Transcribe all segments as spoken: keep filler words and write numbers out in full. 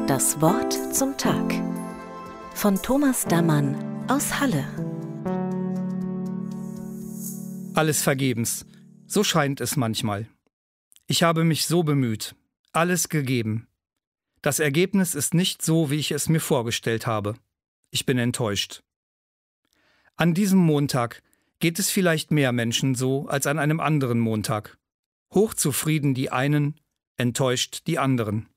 Das Wort zum Tag von Thomas Dammann aus Halle. Alles vergebens, so scheint es manchmal. Ich habe mich so bemüht, alles gegeben. Das Ergebnis ist nicht so, wie ich es mir vorgestellt habe. Ich bin enttäuscht. An diesem Montag geht es vielleicht mehr Menschen so als an einem anderen Montag. Hochzufrieden die einen, enttäuscht die anderen.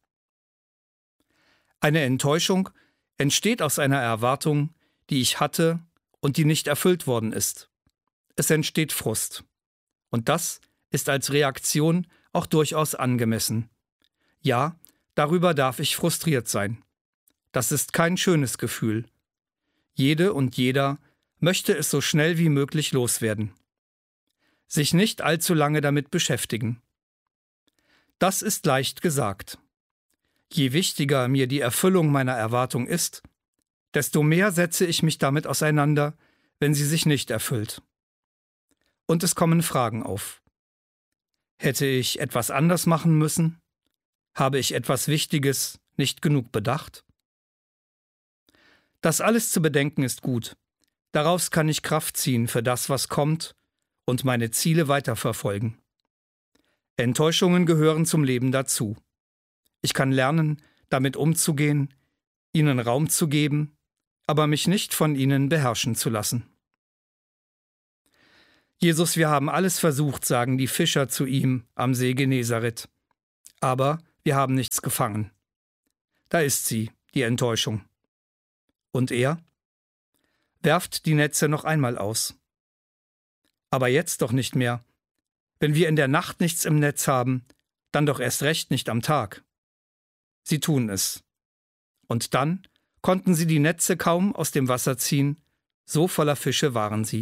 Eine Enttäuschung entsteht aus einer Erwartung, die ich hatte und die nicht erfüllt worden ist. Es entsteht Frust. Und das ist als Reaktion auch durchaus angemessen. Ja, darüber darf ich frustriert sein. Das ist kein schönes Gefühl. Jede und jeder möchte es so schnell wie möglich loswerden. Sich nicht allzu lange damit beschäftigen. Das ist leicht gesagt. Je wichtiger mir die Erfüllung meiner Erwartung ist, desto mehr setze ich mich damit auseinander, wenn sie sich nicht erfüllt. Und es kommen Fragen auf. Hätte ich etwas anders machen müssen? Habe ich etwas Wichtiges nicht genug bedacht? Das alles zu bedenken ist gut. Daraus kann ich Kraft ziehen für das, was kommt, und meine Ziele weiterverfolgen. Enttäuschungen gehören zum Leben dazu. Ich kann lernen, damit umzugehen, ihnen Raum zu geben, aber mich nicht von ihnen beherrschen zu lassen. Jesus, wir haben alles versucht, sagen die Fischer zu ihm am See Genezareth. Aber wir haben nichts gefangen. Da ist sie, die Enttäuschung. Und er? Werft die Netze noch einmal aus. Aber jetzt doch nicht mehr. Wenn wir in der Nacht nichts im Netz haben, dann doch erst recht nicht am Tag. Sie tun es. Und dann konnten sie die Netze kaum aus dem Wasser ziehen, so voller Fische waren sie.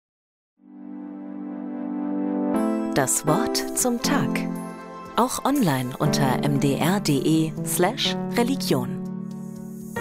Das Wort zum Tag. Auch online unter m d r punkt d e slash Religion.